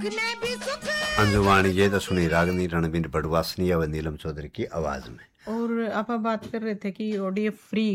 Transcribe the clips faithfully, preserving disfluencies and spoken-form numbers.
अंजुवाणी ये तो सुनी रागनी रणबीर बड़वासनी व नीलम चौधरी की आवाज में। और आप बात कर रहे थे कि ओडीएफ फ्री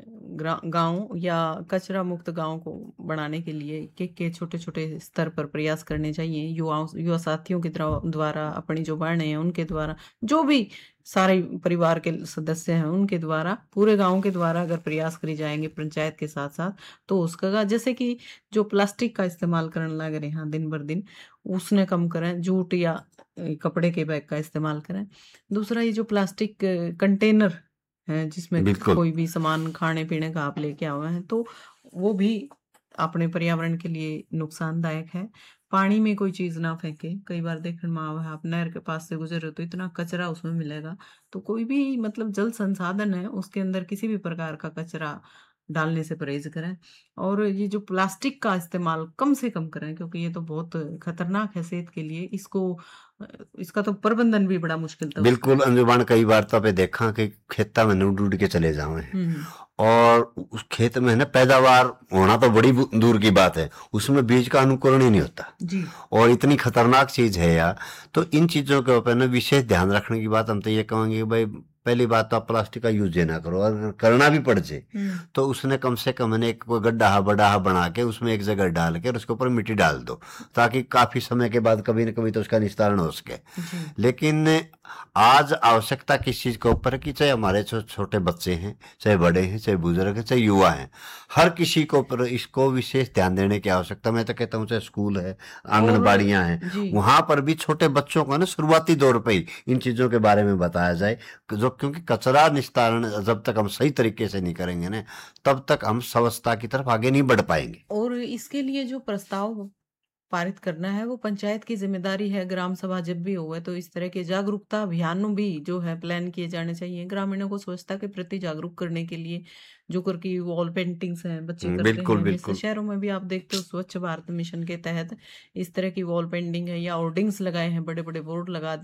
गांव या कचरा मुक्त गांव को बनाने के लिए के के छोटे छोटे स्तर पर प्रयास करने चाहिए। युवाओं युवा साथियों के द्वारा, अपनी जो बहनें हैं उनके द्वारा, जो भी सारे परिवार के सदस्य हैं उनके द्वारा, पूरे गांव के द्वारा अगर प्रयास करी जाएंगे पंचायत के साथ साथ, तो उसका जैसे कि जो प्लास्टिक का इस्तेमाल करने लग रहे हैं दिन बर दिन, उसने कम करें। जूट या कपड़े के बैग का इस्तेमाल करें। दूसरा, ये जो प्लास्टिक कंटेनर है जिसमें कोई भी सामान खाने पीने का आप लेके आए हैं, तो वो भी अपने पर्यावरण के लिए नुकसानदायक है। पानी में कोई चीज ना फेंके। कई बार देखने में आवा है, आप नहर के पास से गुजर रहे हो तो इतना कचरा उसमें मिलेगा। तो कोई भी मतलब जल संसाधन है उसके अंदर किसी भी प्रकार का कचरा डालने से परहेज करें। और ये जो प्लास्टिक का इस्तेमाल कम से कम करें, क्योंकि ये तो बहुत खतरनाक है सेहत के लिए। इसको इसका तो प्रबंधन भी बड़ा मुश्किल था। बिल्कुल अंजुबान, कई बार तो पे देखा कि खेता में नूड उड़ के चले जाओ हैं और उस खेत में है ना पैदावार होना तो बड़ी दूर की बात है, उसमें बीज का अनुकरण ही नहीं होता जी। और इतनी खतरनाक चीज है यार। तो इन चीजों के ऊपर ना विशेष ध्यान रखने की बात हम तो ये कहेंगे कि भाई पहली बात तो आप प्लास्टिक का यूज ना करो, अगर करना भी पड़ जाए तो उसने कम से कम एक गड्ढा बड़ा बना के उसमें एक जगह डाल के और उसके ऊपर मिट्टी डाल दो, ताकि काफी समय के बाद कभी न कभी तो उसका निस्तारण हो सके। लेकिन आज आवश्यकता किस चीज के ऊपर है कि चाहे हमारे छोटे बच्चे हैं, चाहे बड़े हैं, चाहे बुजुर्ग हैं, चाहे युवा हैं, हर किसी को ऊपर इसको विशेष ध्यान देने की आवश्यकता। मैं तो कहता हूँ चाहे स्कूल है, आंगनबाड़ियां हैं, वहां पर भी छोटे बच्चों को ना शुरुआती दौर पर ही इन चीजों के बारे में बताया जाए, जो क्योंकि कचरा निस्तारण जब तक हम सही तरीके से नहीं करेंगे ना, तब तक हम स्वच्छता की तरफ आगे नहीं बढ़ पाएंगे। और इसके लिए जो प्रस्ताव पारित करना है वो पंचायत की जिम्मेदारी है। ग्राम सभा जब भी हो तो इस तरह के जागरूकता अभियान भी जो है प्लान किए जाने चाहिए, ग्रामीणों को स्वच्छता के प्रति जागरूक करने के लिए। जो कर की वॉल पेंटिंग्स हैं बच्चे करते बिल्कुल, हैं। बिल्कुल। शहरों में भी आप देखते हो स्वच्छ भारत मिशन के तहत इस तरह की वॉल पेंटिंग है या होर्डिंग्स लगाए हैं, बड़े बड़े बोर्ड लगा